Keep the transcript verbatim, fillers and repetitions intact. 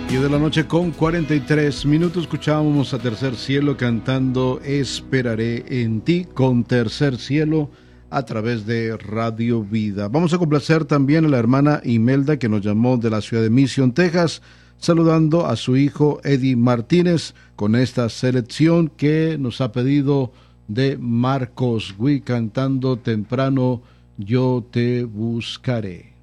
diez de la noche con cuarenta y tres minutos. Escuchábamos a Tercer Cielo cantando Esperaré en ti con Tercer Cielo a través de Radio Vida. Vamos a complacer también a la hermana Imelda, que nos llamó de la ciudad de Mission, Texas, saludando a su hijo Eddie Martínez con esta selección que nos ha pedido de Marcos Witt cantando Temprano yo te buscaré.